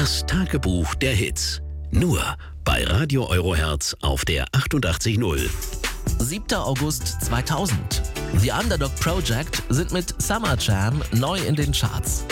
Das Tagebuch der Hits. Nur bei Radio Eurohertz auf der 88.0. 7. August 2000. The Underdog Project sind mit Summer Jam neu in den Charts.